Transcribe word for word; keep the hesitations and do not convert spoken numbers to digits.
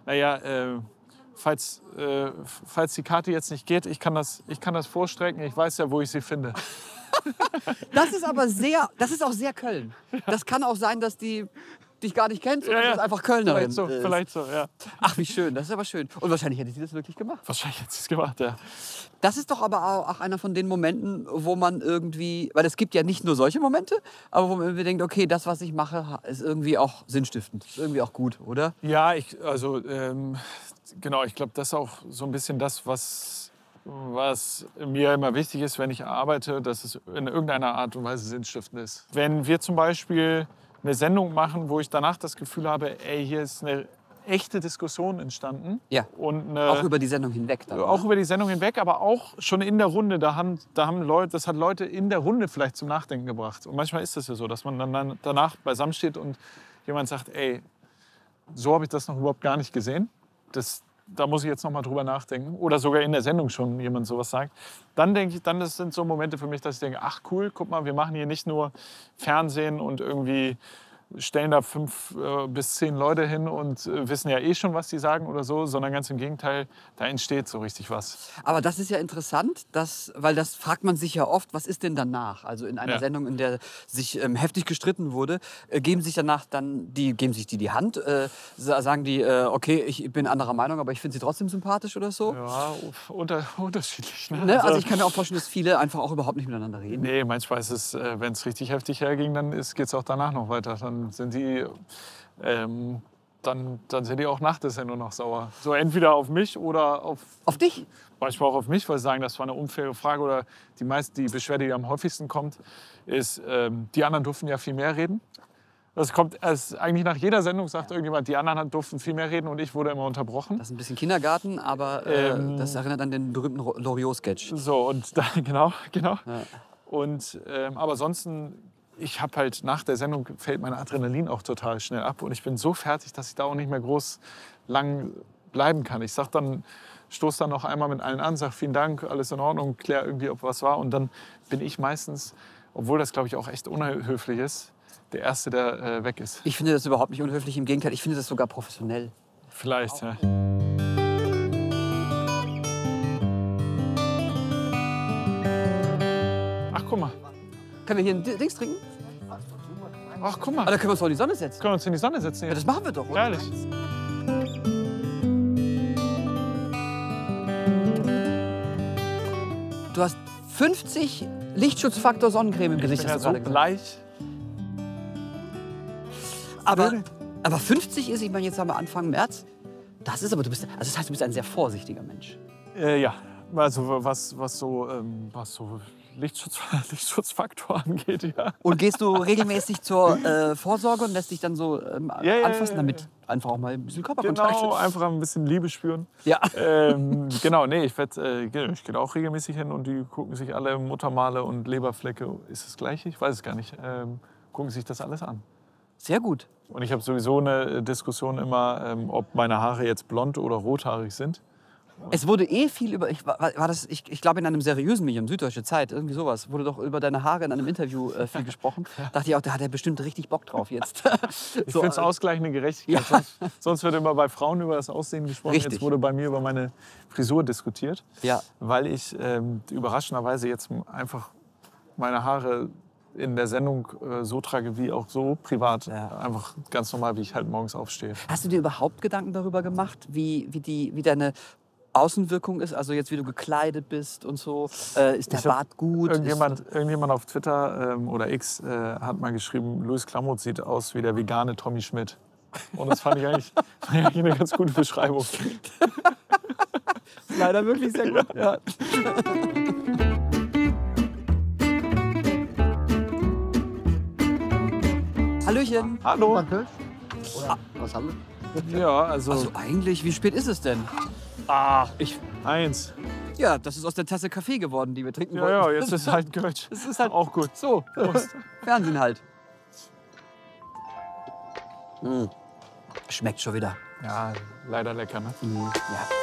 naja, äh, falls, äh, falls die Karte jetzt nicht geht, ich kann, das, ich kann das vorstrecken. Ich weiß ja, wo ich sie finde. Das ist aber sehr, das ist auch sehr Köln. Das kann auch sein, dass die dich gar nicht kennt, sondern Ja, ja. dass einfach Kölnerin Vielleicht so, ist. vielleicht so, ja. Ach, wie schön, das ist aber schön. Und wahrscheinlich hätte sie das wirklich gemacht. Wahrscheinlich hat sie es gemacht, ja. Das ist doch aber auch einer von den Momenten, wo man irgendwie, weil es gibt ja nicht nur solche Momente, aber wo man irgendwie denkt, okay, das, was ich mache, ist irgendwie auch sinnstiftend, ist irgendwie auch gut, oder? Ja, ich, also ähm, genau, ich glaube, das ist auch so ein bisschen das, was, was mir immer wichtig ist, wenn ich arbeite, dass es in irgendeiner Art und Weise sinnstiftend ist. Wenn wir zum Beispiel eine Sendung machen, wo ich danach das Gefühl habe, ey, hier ist eine echte Diskussion entstanden. Ja, und eine, auch über die Sendung hinweg. Dann, auch oder? über die Sendung hinweg, aber auch schon in der Runde. Da haben, da haben Leute, das hat Leute in der Runde vielleicht zum Nachdenken gebracht. Und manchmal ist das ja so, dass man dann, dann danach beisammen steht und jemand sagt, ey, so habe ich das noch überhaupt gar nicht gesehen. Das, da muss ich jetzt noch mal drüber nachdenken. Oder sogar in der Sendung schon jemand sowas sagt. Dann denke ich, dann das sind so Momente für mich, dass ich denke, ach cool, guck mal, wir machen hier nicht nur Fernsehen und irgendwie stellen da fünf äh, bis zehn Leute hin und äh, wissen ja eh schon, was die sagen oder so, sondern ganz im Gegenteil, da entsteht so richtig was. Aber das ist ja interessant, dass, weil das fragt man sich ja oft, was ist denn danach? Also in einer Ja. Sendung, in der sich ähm, heftig gestritten wurde, äh, geben sich danach dann die, geben sich die die Hand, äh, sagen die, äh, okay, ich bin anderer Meinung, aber ich finde sie trotzdem sympathisch oder so? Ja, unter, unterschiedlich. Ne? Ne? Also ich kann mir auch vorstellen, dass viele einfach auch überhaupt nicht miteinander reden. Nee, manchmal ist es, äh, wenn es richtig heftig herging, dann geht es auch danach noch weiter. Dann sind die, ähm, dann, dann sind die auch nach der Sendung noch sauer. So entweder auf mich oder auf, Auf dich? manchmal auch auf mich, weil sie sagen, das war eine unfaire Frage. Oder die meiste, die Beschwerde, die am häufigsten kommt, ist, ähm, die anderen durften ja viel mehr reden. Das kommt es eigentlich nach jeder Sendung, sagt irgendjemand, die anderen durften viel mehr reden und ich wurde immer unterbrochen. Das ist ein bisschen Kindergarten, aber äh, Ähm, das erinnert an den berühmten Loriot-Sketch. So, und da, genau, genau. Ja. Und, ähm, aber ansonsten, ich habe halt nach der Sendung fällt mein Adrenalin auch total schnell ab. Und ich bin so fertig, dass ich da auch nicht mehr groß lang bleiben kann. Ich sag dann, stoß dann noch einmal mit allen an, sag vielen Dank, alles in Ordnung, klär irgendwie, ob was war. Und dann bin ich meistens, obwohl das, glaube ich, auch echt unhöflich ist, der Erste, der äh, weg ist. Ich finde das überhaupt nicht unhöflich, im Gegenteil, ich finde das sogar professionell. Vielleicht, ja. Ach, guck mal. Können wir hier ein Dings trinken? Ach, guck mal. Aber da können wir uns doch in die Sonne setzen. Können wir uns in die Sonne setzen? Ja, das machen wir doch, oder? Herrlich. Du hast fünfzig Lichtschutzfaktor Sonnencreme im Ich Gesicht. bin ja hast so du gerade gesagt. bleich. Aber, aber fünfzig ist, ich meine, jetzt haben wir Anfang März. Das ist aber, du bist, also das heißt, du bist ein sehr vorsichtiger Mensch. Äh, ja, also was, was so, ähm, was so Lichtschutz, Lichtschutzfaktor angeht, ja. Und gehst du regelmäßig zur äh, Vorsorge und lässt dich dann so ähm, Ja, ja, anfassen, ja, ja. damit einfach auch mal ein bisschen Körperkontakt Genau, einfach ein bisschen Liebe spüren. Ja. Ähm, genau, nee, ich, werd, äh, ich gehe auch regelmäßig hin und die gucken sich alle Muttermale und Leberflecke, ist das gleiche? Ich weiß es gar nicht, ähm, gucken sich das alles an. Sehr gut. Und ich habe sowieso eine Diskussion immer, ähm, ob meine Haare jetzt blond oder rothaarig sind. Es wurde eh viel über, ich, war, war das, ich, ich glaube in einem seriösen Medium, Süddeutsche Zeit, irgendwie sowas, wurde doch über deine Haare in einem Interview äh, viel gesprochen. Dachte ich auch, da hat er bestimmt richtig Bock drauf jetzt. Ich So, finde es äh, ausgleichende Gerechtigkeit. Ja. Sonst, sonst wird immer bei Frauen über das Aussehen gesprochen. Richtig. Jetzt wurde bei mir über meine Frisur diskutiert, Ja. weil ich ähm, überraschenderweise jetzt einfach meine Haare in der Sendung äh, so trage wie auch so privat. Ja. Einfach ganz normal, wie ich halt morgens aufstehe. Hast du dir überhaupt Gedanken darüber gemacht, wie, wie, die, wie deine Außenwirkung ist? Also jetzt, wie du gekleidet bist und so. Äh, ist der Ich hab Bart gut? Irgendjemand, irgendjemand auf Twitter ähm, oder X äh, hat mal geschrieben, Louis Klamoth sieht aus wie der vegane Tommy Schmidt. Und das fand ich eigentlich, fand ich eigentlich eine ganz gute Beschreibung. Ist leider wirklich sehr gut. Ja. Hallöchen. Hallo. Was haben wir? Ja, also, Also eigentlich, wie spät ist es denn? ah, ich, eins. Ja, das ist aus der Tasse Kaffee geworden, die wir trinken Ja, wollten. ja, jetzt ist halt ein Kölsch. Das ist halt Auch gut. so. Prost. Fernsehen halt. Mm. Schmeckt schon wieder. Ja, leider lecker, ne? Mm. Ja.